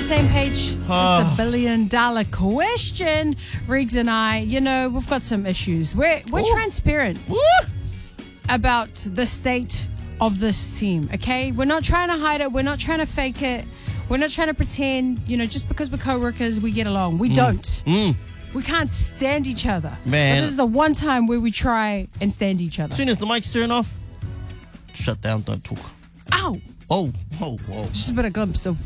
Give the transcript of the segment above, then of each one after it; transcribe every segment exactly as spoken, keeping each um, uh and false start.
same page? Ah. It's the billion dollar question. Riggs and I, you know, we've got some issues. We're we're Ooh. transparent Woo! about the state of this team, okay? We're not trying to hide it. We're not trying to fake it. We're not trying to pretend, you know, just because we're co-workers, we get along. We don't. Mm. We can't stand each other. Man. But this is the one time where we try and stand each other. As soon as the mics turn off, shut down, don't talk. Ow! Oh, oh, whoa. Just a bit of glimpse of...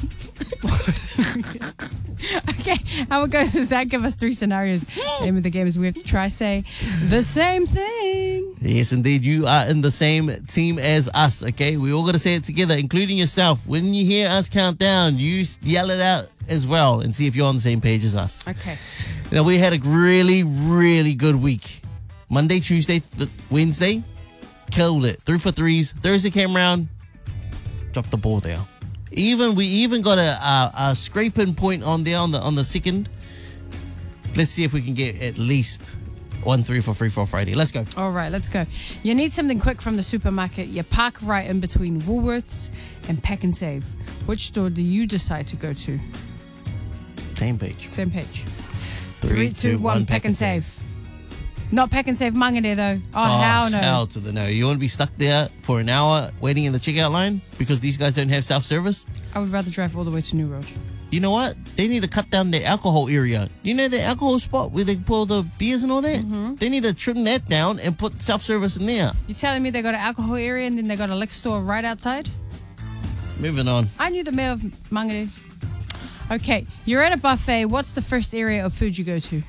Okay, how it goes is that give us three scenarios. Name of the game is we have to try say the same thing. Yes, indeed. You are in the same team as us, okay? We all got to say it together, including yourself. When you hear us count down, you yell it out as well and see if you're on the same page as us. Okay. You know, we had a really, really good week. Monday, Tuesday, th- Wednesday, killed it. Three for threes. Thursday came around, dropped the ball there. Even we even got a, a, a scraping point on there on the on the second. Let's see if we can get at least one three for free for Friday. Let's go. All right, let's go. You need something quick from the supermarket. You park right in between Woolworths and Pack and Save. Which store do you decide to go to? Same page. Same page. Three, two, one, Pack and Save. Not Pack and Save Mangere though. Oh, Oh, hell no. hell to the no. You want to be stuck there for an hour waiting in the checkout line because these guys don't have self-service? I would rather drive all the way to New Road. You know what? They need to cut down their alcohol area. You know the alcohol spot where they pour the beers and all that? Mm-hmm. They need to trim that down and put self-service in there. You telling me they got an alcohol area and then they got a liquor store right outside? Moving on. I knew the mayor of Mangere. Okay, you're at a buffet. What's the first area of food you go to?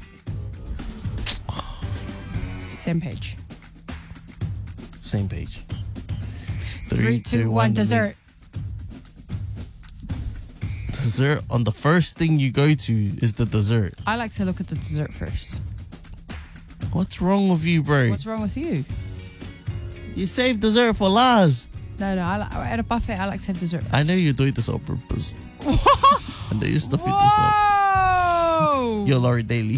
Same page. Same page. Three, two, one. Dessert. Dessert on the first thing you go to is the dessert. I like to look at the dessert first. What's wrong with you, bro? What's wrong with you? You save dessert for last. No, no. I li- at a buffet, I like to have dessert. I know you're doing this on purpose. I know you're stuffing this up. Whoa! You're Laurie Daly.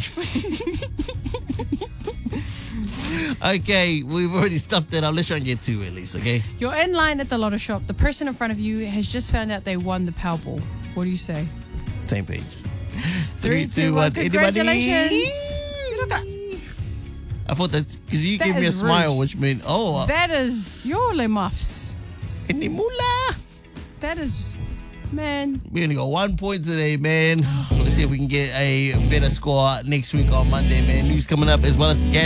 Okay, we've already stuffed it up. Let's try and get two at least, okay? You're in line at the lotto shop. The person in front of you has just found out they won the Powerball. What do you say? Same page. Three, two, one. Congratulations. You look at- I thought that because you That gave me a is smile, rude. which meant, oh, That is your le muffs. any mula. That is, man. We only got one point today, man. Let's see if we can get a better score next week on Monday, man. News coming up as well as the gas.